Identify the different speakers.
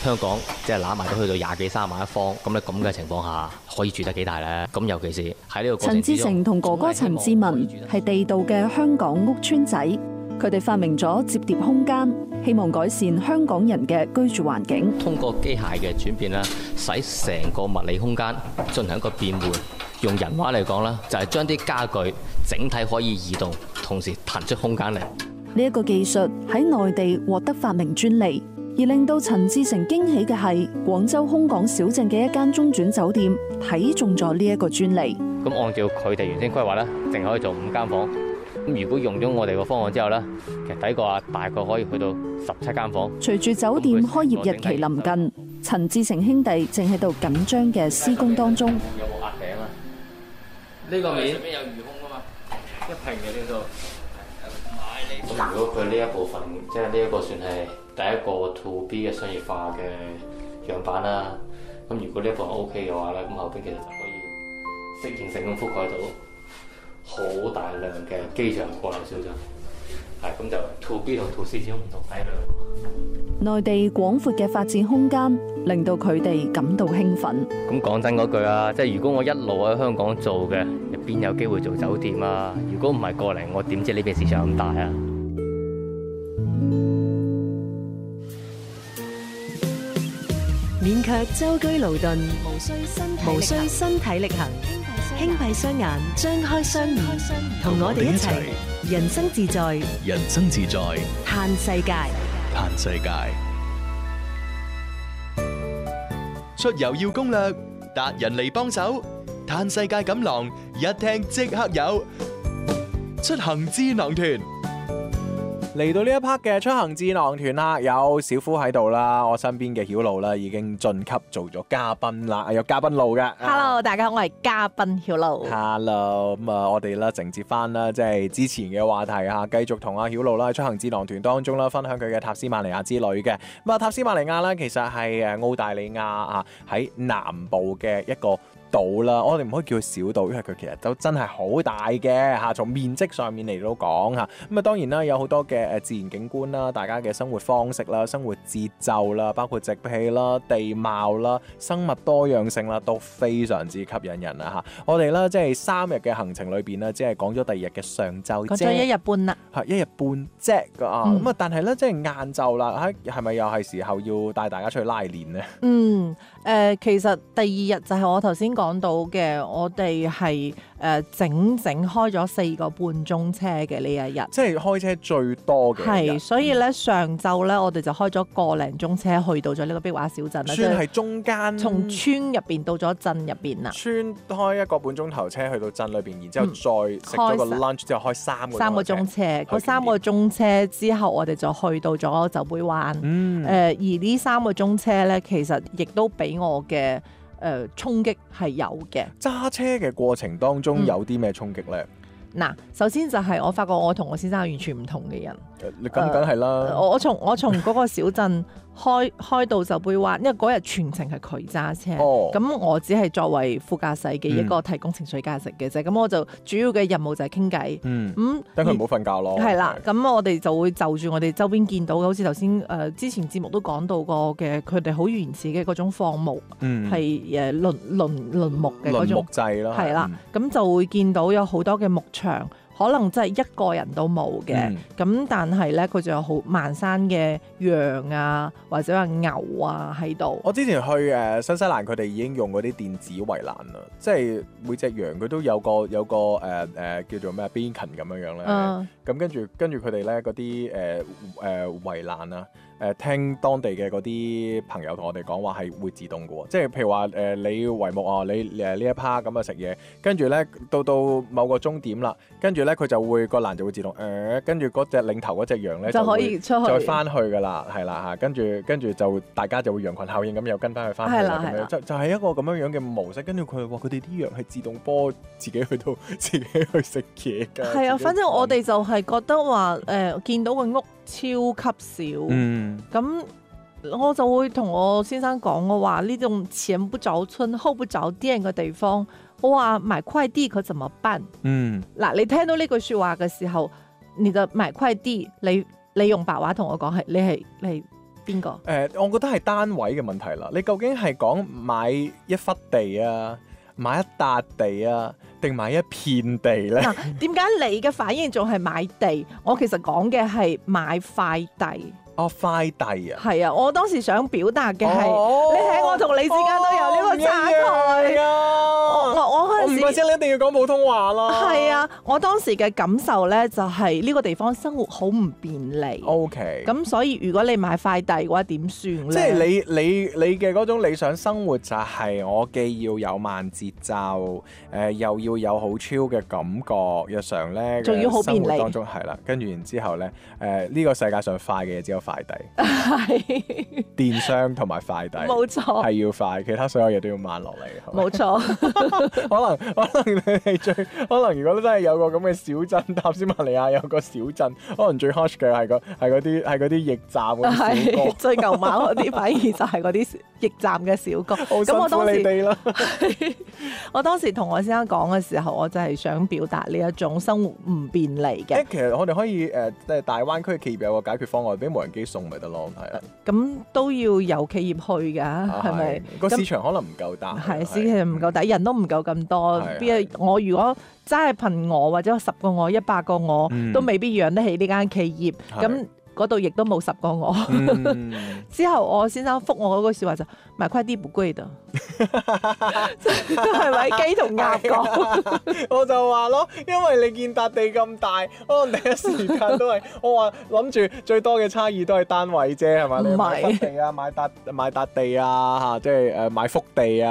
Speaker 1: 香港即係攬埋都去到20幾30萬一方，咁你咁嘅情況下可以住得幾大呢？咁尤其是喺呢個過程之中，
Speaker 2: 陳志成同哥哥陳志文係地道嘅香港屋邨仔，佢哋發明咗摺疊空間，希望改善香港人嘅居住環境。
Speaker 1: 通過機械嘅轉變啦，使成個物理空間進行一個變換。用人話嚟講啦，就係將啲家具整體可以移動，同時騰出空間嚟。
Speaker 2: 呢一個技術喺內地獲得發明專利，而令到陳志成驚喜嘅係廣州空港小鎮嘅一間中轉酒店睇中咗呢一個專利。
Speaker 1: 咁按照佢哋原先規劃咧，淨可以做5間房。咁如果用咗我哋個方案之後咧，其實抵過啊，大概可以去到17間房。
Speaker 2: 隨住酒店開業日期臨近，陳志成兄弟正喺度緊張嘅施工當中。
Speaker 1: 有冇壓頂啊？呢個面上面有餘空啊嘛，一平嘅呢度。咁如果佢呢一部分，即係呢一個算係第一個 to B 嘅商業化嘅樣板啦。咁如果呢一部分 OK 嘅話咧，咁後邊其實就可以適應性咁覆蓋到好大量嘅機場過嚟小鎮。係咁就 to B 同 to C 之中唔同體量。
Speaker 2: 內地廣闊嘅發展空間令到佢哋感到興奮。
Speaker 1: 咁講真嗰句啊，即係如果我一路喺香港做嘅，邊有機會做酒店啊？如果唔係過嚟，我點知呢邊市場咁大啊？
Speaker 3: 免卻舟車勞頓，無需身體力行，輕閉雙眼，張開雙耳，同我哋一齊人生自在，
Speaker 4: 人生自在，
Speaker 3: 嘆世界。
Speaker 4: 嘆世界。出遊要攻略，達人嚟幫手。嘆世界錦囊，一聽即刻有。出行智囊團
Speaker 5: 嚟到呢一 part 嘅出行智囊團啦，有小夫喺度啦，我身邊嘅曉露啦已經晉級做咗嘉賓啦，有嘉賓路嘅。
Speaker 6: Hello， 大家好，我係嘉賓曉露。
Speaker 5: Hello， 咁啊，我哋啦承接翻啦，即係之前嘅話題啊，繼續同阿曉露啦喺出行智囊團當中啦，分享佢嘅塔斯馬尼亞之旅嘅。咁啊，塔斯馬尼亞啦，其實係澳大利亞啊喺南部嘅一個島啦，我哋唔可以叫佢小島，因為佢其實都真係好大嘅嚇。從面積上面嚟到講嚇，咁啊當然啦，有好多嘅自然景觀啦，大家嘅生活方式啦、生活節奏啦，包括植被啦、地貌啦、生物多樣性啦，都非常之吸引人啊嚇。我哋啦即係3日嘅行程裏邊咧，只係講咗第2日嘅上晝啫，
Speaker 6: 講咗1日半啦，
Speaker 5: 係1日半啫啊。咁啊，但係咧即係晏晝啦，係咪又係時候要帶大家出去拉練呢？
Speaker 6: 其實第2日就係我頭先講到嘅，我哋係整開咗4個半鐘車嘅呢一日，
Speaker 5: 即係開車最多嘅。
Speaker 6: 係，所以咧上晝咧我哋就開咗個零鐘車去到咗呢個壁畫小鎮啦，
Speaker 5: 算係中間，
Speaker 6: 從村入邊到咗鎮入邊啦。
Speaker 5: 村開1個半鐘頭車去到鎮裏邊，然之後再食咗個 lunch 之後開3個鐘車。
Speaker 6: 嗰3個鐘車之後，我哋就去到咗酒杯灣。而呢3個鐘車咧，其實亦都俾我嘅衝擊係有嘅。
Speaker 5: 揸車嘅過程當中有啲咩衝擊咧？
Speaker 6: 嗱，首先就係我發覺我同我先生係完全唔同嘅人。
Speaker 5: 你咁梗係啦。
Speaker 6: 我從嗰個小鎮開到酒杯灣，因為嗰日全程係佢揸車，咁我只係作為副駕駛嘅一個提供情緒價值嘅啫。咁我就主要嘅任務就係傾偈。
Speaker 5: 等佢唔好瞓覺咯。
Speaker 6: 係啦，咁我哋就會就住我哋周邊見到嘅，好似頭先之前節目都講到過嘅，佢哋好原始嘅嗰種放牧，係輪牧嘅嗰種
Speaker 5: 木制啦。
Speaker 6: 係啦，咁就會見到有好多嘅牧場。可能真係一個人都冇嘅，咁但係咧佢仲有好漫山嘅羊啊，或者話牛啊喺度。
Speaker 5: 我之前去新西蘭，佢哋已經用嗰啲電子圍欄啦，即係每隻羊佢都有個叫做咩 beacon 咁樣樣咧。咁跟住佢哋咧嗰啲圍欄啊。聽當地嘅嗰啲朋友同我哋講話係會自動嘅喎，即係譬如話你圍目啊，你呢一 part 咁啊食嘢，跟住咧到某個終點啦，跟住咧佢就會個欄就會自動跟住嗰隻領頭嗰隻羊咧就可以出去再翻去㗎啦，係啦嚇，跟住就大家就會羊群效應咁又跟翻去翻去啦，咁樣就係一個咁樣嘅模式。跟住佢話佢哋啲羊係自動波自己去到自己去食嘢㗎。係啊，
Speaker 6: 反正我哋就係覺得話見到個屋超級少，咁我就會同我先生講，我話呢種前不着村後不着店嘅地方，我話買快遞佢怎麼辦？嗱，你聽到呢句說話嘅時候，你就買快遞，你用白話同我講係你係邊個？
Speaker 5: 我覺得係單位嘅問題啦。你究竟係講買一忽地啊，買一笪地啊，定買一片地咧？
Speaker 6: 嗱，點解你嘅反應仲係買地？我其實講嘅係買塊地。
Speaker 5: 哦，塊地啊，
Speaker 6: 係啊！我當時想表達嘅係，你睇我同你之間都有呢個差距
Speaker 5: 我嗰陣時，唔怪之你一定要講普通話啦。
Speaker 6: 係啊，我當時嘅感受咧就係呢個地方生活好唔便利。
Speaker 5: OK，咁
Speaker 6: 所以如果你買塊地嘅話，點算咧？
Speaker 5: 即係你嘅嗰種理想生活就係我既要有慢節奏，又要有好 chill 嘅感覺，日常咧仲要好便利當中係啦。跟住然之後咧，呢個世界上快嘅嘢只有快遞，係電商同埋快遞，冇錯，係要快，其他所有嘢都要慢落嚟，
Speaker 6: 冇錯。
Speaker 5: 可能你係可能如果真係有個咁嘅小鎮，塔斯馬尼亞有個小鎮，可能最 hush 嘅係嗰啲驛站嗰啲小哥，最牛馬嗰啲反而就係嗰啲驛站嘅小哥。咁我當時我當時同我先生講嘅時候，我就係想表達呢一種生活唔便利嘅。 其實我哋可以即係大灣區企業有個解決方案，俾無人機送咪得咯，係啊。
Speaker 6: 咁都要由企業去㗎，係咪？
Speaker 5: 個市場可能唔夠大，
Speaker 6: 係市場唔夠大，人都唔夠咁多。我如果真係憑我或者10個我、100個我，都未必養得起呢間企業。咁嗰度亦都冇10個我。之後我先生覆我嗰句説話就買塊地不貴的，係咪雞同鴨講？
Speaker 5: 我就話咯，因為你見笪地咁大，可能第一時間都係我話諗住最多嘅差異都係單位啫，係咪？你買笪地啊，買笪地啊，嚇，即係買幅地啊。